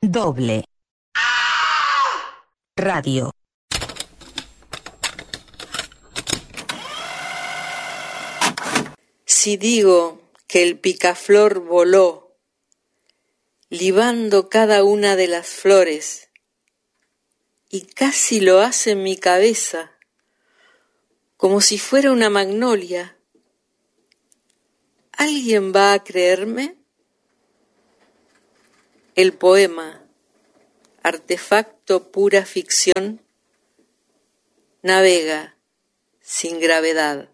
Doble Radio. Si digo que el picaflor voló, libando cada una de las flores, y casi lo hace en mi cabeza, como si fuera una magnolia, ¿alguien va a creerme? El poema, artefacto pura ficción, navega sin gravedad.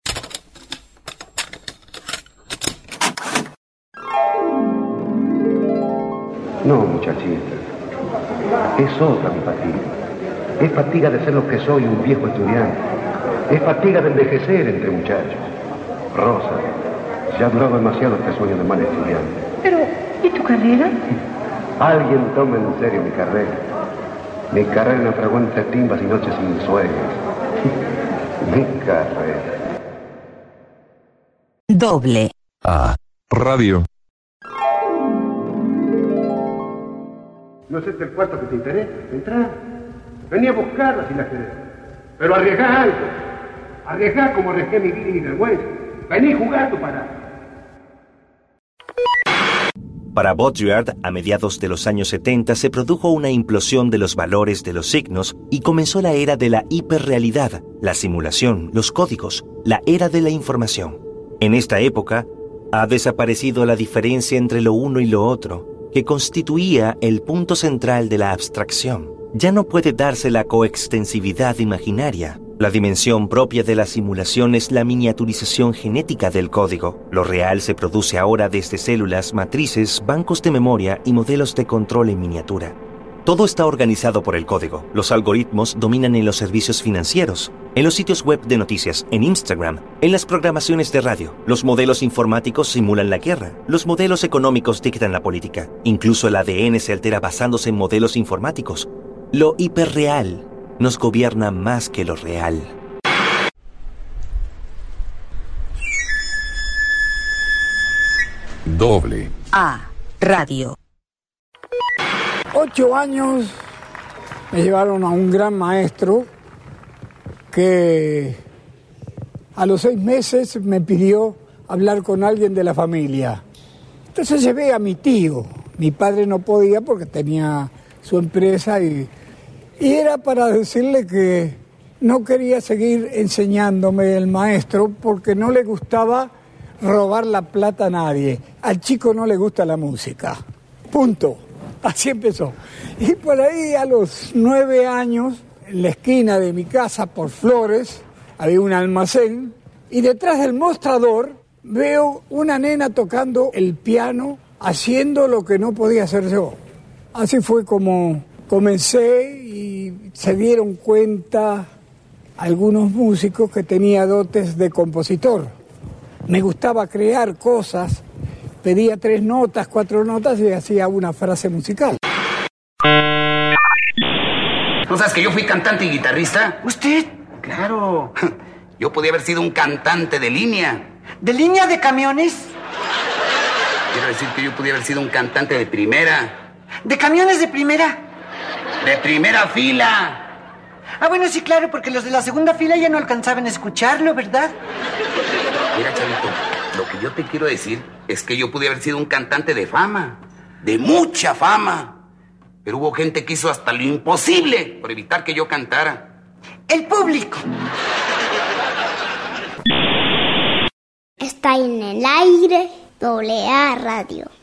No, muchachita, es otra mi fatiga. Es fatiga de ser lo que soy, un viejo estudiante. Es fatiga de envejecer entre muchachos. Rosa, ya ha durado demasiado este sueño de mal estudiante. Pero, ¿y tu carrera? Alguien toma en serio mi carrera. Mi carrera no tragó entre timbas y noches sin sueños. Mi carrera. Doble Radio. ¿No es este el cuarto que te interesa? Entrá. Vení a buscarla si la querés. Pero arriesgá algo. Arriesgá como arriesgué mi vida y mi vergüenza. Vení jugando para... Para Baudrillard, a mediados de los años 70 se produjo una implosión de los valores de los signos y comenzó la era de la hiperrealidad, la simulación, los códigos, la era de la información. En esta época, ha desaparecido la diferencia entre lo uno y lo otro, que constituía el punto central de la abstracción. Ya no puede darse la coextensividad imaginaria. La dimensión propia de la simulación es la miniaturización genética del código. Lo real se produce ahora desde células, matrices, bancos de memoria y modelos de control en miniatura. Todo está organizado por el código. Los algoritmos dominan en los servicios financieros, en los sitios web de noticias, en Instagram, en las programaciones de radio. Los modelos informáticos simulan la guerra. Los modelos económicos dictan la política. Incluso el ADN se altera basándose en modelos informáticos. Lo hiperreal nos gobierna más que lo real. Doble Radio. 8 años me llevaron a un gran maestro que a los 6 meses me pidió hablar con alguien de la familia. Entonces llevé a mi tío. Mi padre no podía porque tenía su empresa y era para decirle que no quería seguir enseñándome el maestro porque no le gustaba robar la plata a nadie. Al chico no le gusta la música. Punto. Así empezó. Y por ahí a los 9 años, en la esquina de mi casa, por Flores, había un almacén y detrás del mostrador veo una nena tocando el piano, haciendo lo que no podía hacer yo. Así fue como comencé y se dieron cuenta algunos músicos que tenía dotes de compositor. Me gustaba crear cosas, pedía 3 notas, 4 notas y hacía una frase musical. ¿No sabes que yo fui cantante y guitarrista? ¿Usted? Claro. Yo podía haber sido un cantante de línea. ¿De línea de camiones? Quiero decir que yo podía haber sido un cantante de primera. ¿De camiones de primera? ¡De primera fila! Ah, bueno, sí, claro, porque los de la segunda fila ya no alcanzaban a escucharlo, ¿verdad? Mira, chavito, lo que yo te quiero decir es que yo pude haber sido un cantante de fama, de mucha fama. Pero hubo gente que hizo hasta lo imposible por evitar que yo cantara. El público. Está en el aire, AA Radio.